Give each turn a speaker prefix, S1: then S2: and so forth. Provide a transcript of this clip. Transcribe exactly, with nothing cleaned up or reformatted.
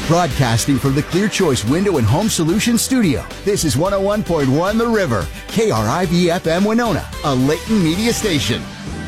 S1: Broadcasting from the Clear Choice Window and Home Solutions Studio, this is one oh one point one The River, K R I V F M Winona, a Layton media station.